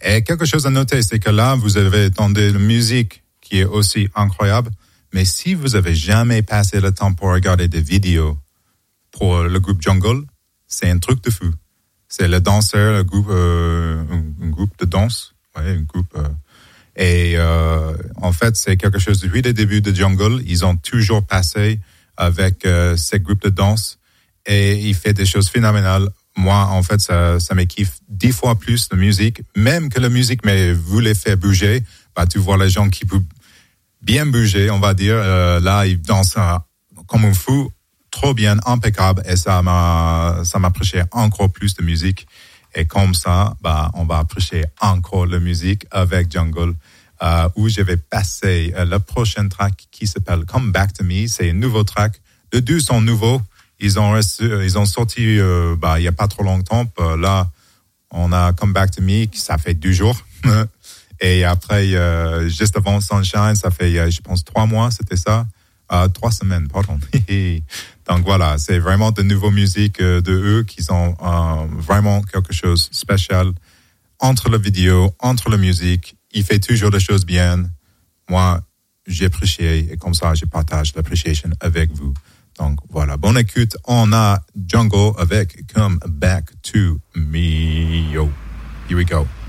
Et quelque chose à noter, c'est que là, vous avez entendu la musique qui est aussi incroyable. Mais si vous avez jamais passé le temps pour regarder des vidéos pour le groupe Jungle, c'est un truc de fou. C'est le danseur, un groupe de danse. Ouais, un groupe. En fait, c'est quelque chose depuis le début de Jungle. Ils ont toujours passé avec ces groupes de danse et il fait des choses phénoménales. Moi, en fait, ça me kiffe 10 fois plus de musique. Même que la musique vous les fait bouger, bah, tu vois les gens qui peuvent bien bouger, on va dire. Là, ils dansent comme un fou, trop bien, impeccable. Et ça m'a approché encore plus de musique. Et comme ça, bah, on va approcher encore la musique avec Jungle, où je vais passer le prochain track qui s'appelle Come Back to Me. C'est un nouveau track. Les deux sont nouveaux. Ils ont sorti, il y a pas trop longtemps. Là, on a Come Back to Me, ça fait 2 jours. Et après, juste avant Sunshine, ça fait, je pense, 3 mois, c'était ça. 3 semaines, pardon. Donc voilà, c'est vraiment de nouvelles musiques de eux qui ont vraiment quelque chose de spécial entre la vidéo, entre la musique. Il fait toujours des choses bien. Moi, j'ai apprécié et comme ça, je partage l'appreciation avec vous. Donc voilà, bonne écoute. On a Jungle avec Come Back to Me. Yo, here we go.